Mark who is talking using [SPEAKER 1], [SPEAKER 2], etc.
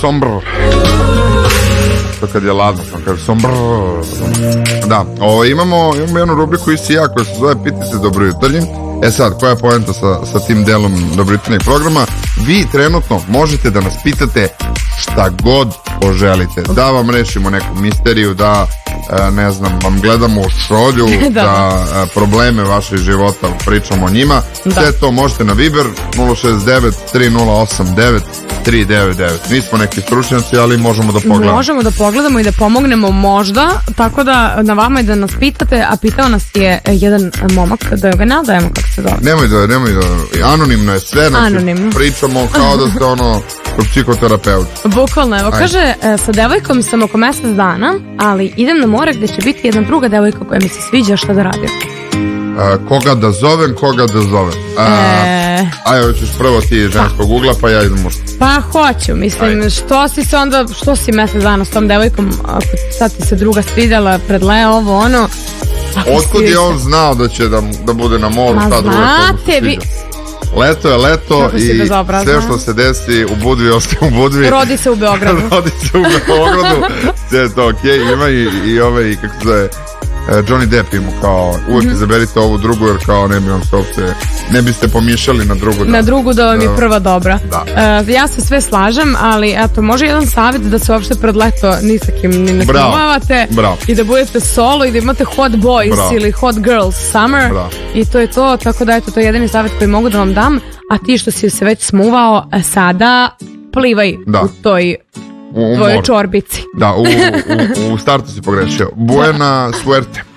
[SPEAKER 1] sombr. To kad je ladno, on kaže sombr. Da, imamo jednu rubriku isti ja koja se zove Pitajte dobro jutarnji. Sad, koja je poenta sa tim delom dobro jutarnjeg programa? Vi trenutno možete da nas pitate šta god poželite. Da vam rešimo neku misteriju, da ne znam, vam gledamo u šolju, da probleme vašeg života pričamo o njima. Sve to možete na Viber 069 3089 399. Nismo neki stručnjaci, ali možemo da pogledamo.
[SPEAKER 2] Možemo da pogledamo i da pomognemo možda, tako da na vama je da nas pitate, a pitao nas je jedan momak, da ga nadajemo kako se zove.
[SPEAKER 1] Nemoj da, anonimno je sve, znači pričamo kao da ste psihoterapeut.
[SPEAKER 2] Bukvalno, evo, kaže, sa devojkom sam oko mesec dana, ali idem na more gde će biti jedna druga devojka koja mi se sviđa, šta da radim?
[SPEAKER 1] Koga da zovem? Ajde, hoćeš prvo ti ženskog ugla, pa ja idem muško.
[SPEAKER 2] Pa hoću, mislim, što si mesec dana s tom devojkom, ako sad ti se druga svidjela, predle ovo, ono.
[SPEAKER 1] Otkud je on znao da će da bude na moru, ta druga koja se sviđa? Leto je leto i sve što se desi u Budvi ostaje u Budvi.
[SPEAKER 2] Rodi se u Beogradu.
[SPEAKER 1] Sve je to okej. Ima i ovaj, kako se zove, Johnny Depp ima kao, uvijek izaberite ovu drugu jer kao ne bi vam se uopšte, ne biste pomišljali na drugu.
[SPEAKER 2] Na drugu da vam je prva dobra. Ja se sve slažem, ali eto, može jedan savjet da se uopšte pred leto ni sa kim ni ne snimavate i da budete solo i da imate hot boys ili hot girls summer i to je to, tako da eto, to je jedini savjet koji mogu da vam dam, a ti što si se već smuvao, sada plivaj u toj tvojoj čorbici.
[SPEAKER 1] Da, u startu si pogrešio. Buena suerte.